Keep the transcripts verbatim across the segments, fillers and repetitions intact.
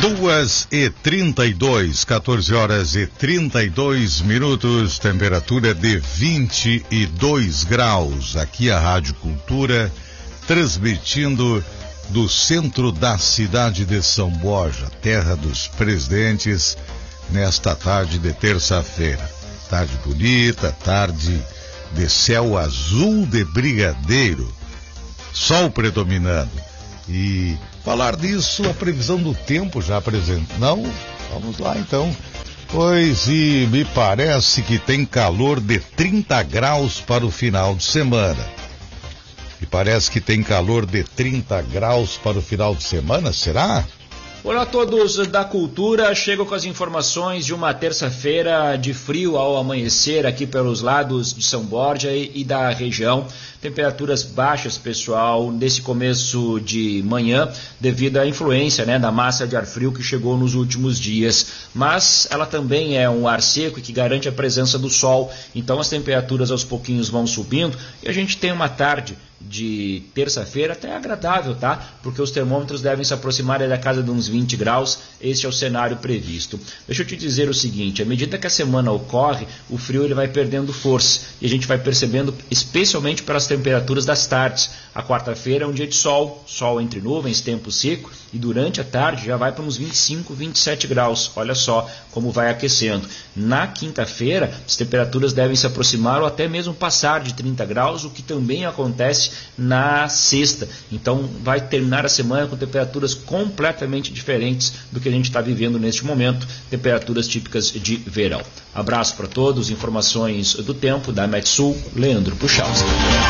duas e trinta e dois, quatorze horas e trinta e dois minutos, temperatura de vinte e dois graus. Aqui a Rádio Cultura, transmitindo do centro da cidade de São Borja, terra dos presidentes, nesta tarde de terça-feira. Tarde bonita, tarde de céu azul de brigadeiro, sol predominando. E falar disso, a previsão do tempo já apresenta. Não? Vamos lá então. Pois, e me parece que tem calor de trinta graus para o final de semana. Me parece que tem calor de trinta graus para o final de semana, será? Olá a todos da Cultura, chego com as informações de uma terça-feira de frio ao amanhecer aqui pelos lados de São Borja e, e da região. Temperaturas baixas, pessoal, nesse começo de manhã, devido à influência, né, da massa de ar frio que chegou nos últimos dias. Mas ela também é um ar seco que garante a presença do sol, então as temperaturas aos pouquinhos vão subindo e a gente tem uma tarde de terça-feira até agradável, tá? Porque os termômetros devem se aproximar da casa de uns vinte graus, este é o cenário previsto. Deixa eu te dizer o seguinte, à medida que a semana ocorre, o frio ele vai perdendo força e a gente vai percebendo especialmente pelas temperaturas das tardes. A quarta-feira é um dia de sol, sol entre nuvens, tempo seco, e durante a tarde já vai para uns vinte e cinco, vinte e sete graus. Olha só como vai aquecendo. Na quinta-feira, as temperaturas devem se aproximar ou até mesmo passar de trinta graus, o que também acontece na sexta. Então vai terminar a semana com temperaturas completamente diferentes do que a gente está vivendo neste momento, temperaturas típicas de verão. Abraço para todos, informações do tempo da Metsul, Leandro Puchalski.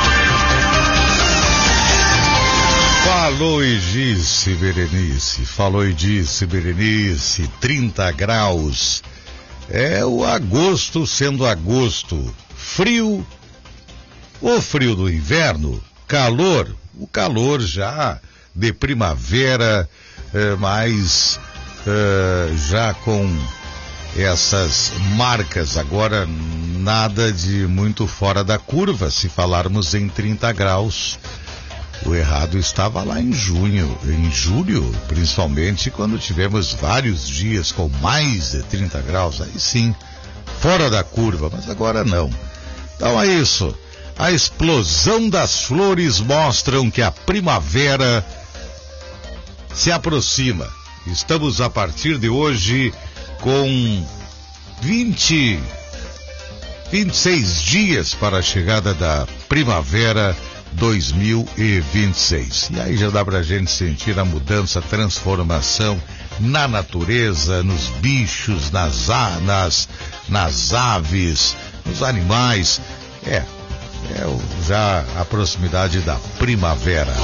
Falou e disse Berenice, falou e disse Berenice, trinta graus. É o agosto sendo agosto. Frio, o frio do inverno, calor, o calor já de primavera, é, mas é, já com essas marcas, agora nada de muito fora da curva, se falarmos em trinta graus. O errado estava lá em junho, em julho, principalmente, quando tivemos vários dias com mais de trinta graus, aí sim, fora da curva, mas agora não. Então é isso, a explosão das flores mostram que a primavera se aproxima. Estamos a partir de hoje com vinte, vinte e seis dias para a chegada da primavera dois mil e vinte e seis. E aí já dá pra gente sentir a mudança, a transformação na natureza, nos bichos, nas, nas, nas aves, nos animais. É, é já a proximidade da primavera.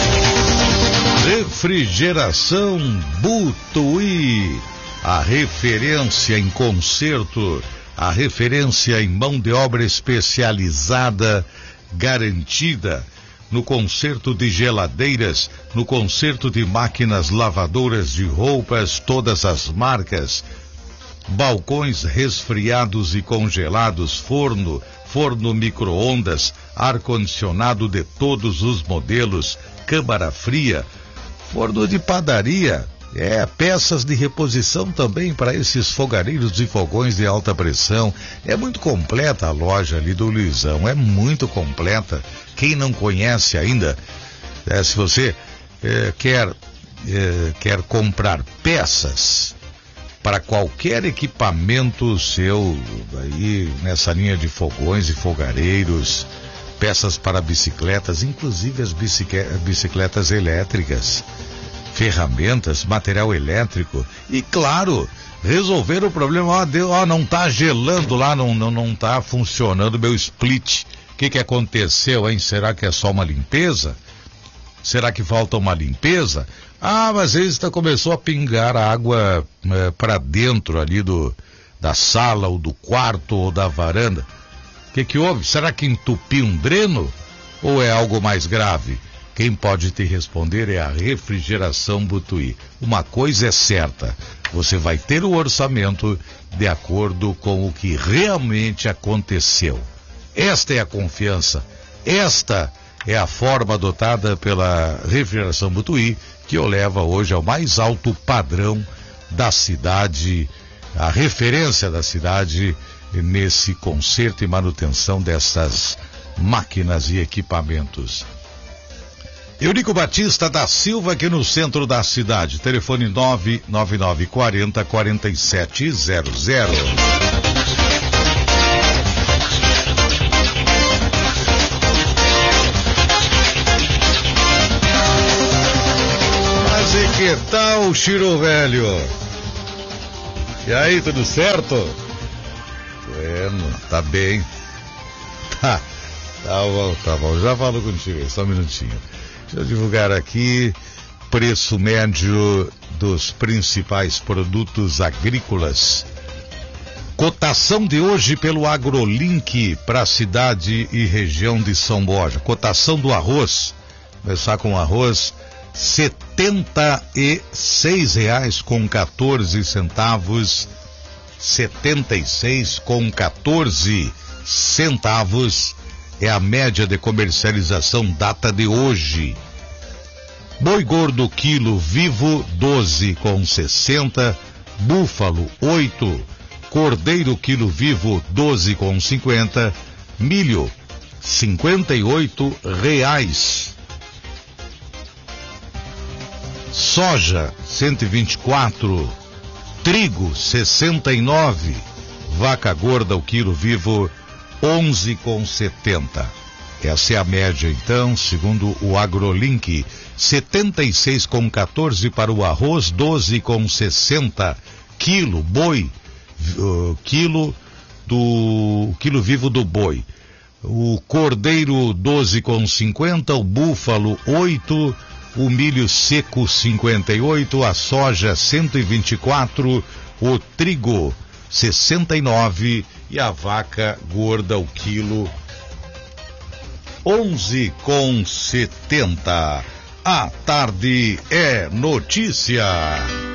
Refrigeração Butuí, a referência em conserto, a referência em mão de obra especializada, garantida no conserto de geladeiras, no conserto de máquinas lavadoras de roupas, todas as marcas, balcões resfriados e congelados, forno, forno micro-ondas, ar-condicionado de todos os modelos, câmara fria, forno de padaria, é, peças de reposição também para esses fogareiros e fogões de alta pressão. É muito completa a loja ali do Luizão, é muito completa. Quem não conhece ainda, é, se você é, quer, é, quer comprar peças para qualquer equipamento seu, aí nessa linha de fogões e fogareiros, peças para bicicletas, inclusive as bicicletas elétricas, ferramentas, material elétrico e, claro, resolver o problema. Ó, deu, ó, não tá gelando lá, não, não, não tá funcionando meu split. O que que aconteceu, hein? Será que é só uma limpeza? Será que falta uma limpeza? Ah, mas às vezes tá, começou a pingar água é, para dentro ali do, da sala ou do quarto ou da varanda. O que que houve? Será que entupiu um dreno? Ou é algo mais grave? Quem pode te responder é a Refrigeração Butuí. Uma coisa é certa, você vai ter o orçamento de acordo com o que realmente aconteceu. Esta é a confiança, esta é a forma adotada pela Refrigeração Butuí, que o leva hoje ao mais alto padrão da cidade, a referência da cidade nesse conserto e manutenção dessas máquinas e equipamentos. Eurico Batista da Silva, aqui no centro da cidade. Telefone nove nove nove quatro zero quatro sete zero zero. Mas e que tal, Chiro Velho? E aí, tudo certo? Bueno, tá bem. Tá, tá bom, tá bom. Já falo contigo, só um minutinho. Deixa eu divulgar aqui preço médio dos principais produtos agrícolas. Cotação de hoje pelo AgroLink para a cidade e região de São Borja. Cotação do arroz, começar com arroz, setenta e seis reais com quatorze centavos. setenta e seis com quatorze centavos é a média de comercialização data de hoje. Boi gordo quilo vivo doze com sessenta, búfalo oito, cordeiro quilo vivo doze com cinquenta, milho cinquenta e oito reais. Soja cento e vinte e quatro, trigo sessenta e nove, vaca gorda o quilo vivo onze com setenta. Essa é a média então, segundo o AgroLink. setenta e seis com quatorze para o arroz, doze com sessenta quilo boi, uh, quilo do quilo vivo do boi. O cordeiro doze com cinquenta, o búfalo oito, o milho seco cinquenta e oito, a soja cento e vinte e quatro, o trigo sessenta e nove e a vaca gorda o quilo onze com setenta. A tarde é notícia.